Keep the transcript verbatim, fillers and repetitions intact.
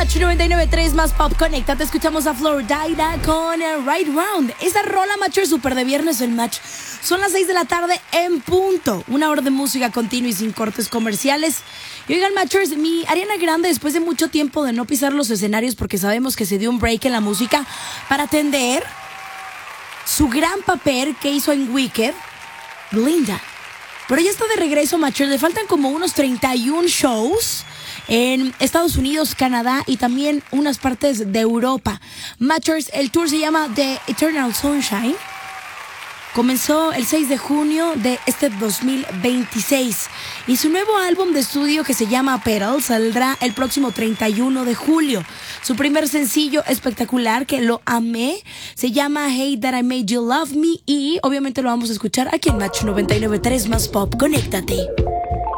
Match noventa y nueve punto tres más Pop Conéctate. Escuchamos a Florida con el Right Round. Esa rola, Matcher, súper de viernes el Match. Son las seis de la tarde en punto. Una hora de música continua y sin cortes comerciales. Y oigan, Matchers, mi Ariana Grande, después de mucho tiempo de no pisar los escenarios, porque sabemos que se dio un break en la música, para atender su gran papel que hizo en Wicked, Glinda. Pero ya está de regreso, Matchers. Le faltan como unos treinta y uno shows en Estados Unidos, Canadá y también unas partes de Europa. Matchers, el tour se llama The Eternal Sunshine. Comenzó el seis de junio de este dos mil veintiséis y su nuevo álbum de estudio, que se llama Petal, saldrá el próximo treinta y uno de julio. Su primer sencillo espectacular, que lo amé, se llama Hey That I Made You Love Me, y obviamente lo vamos a escuchar aquí en Match noventa y nueve punto tres más Pop. Conéctate.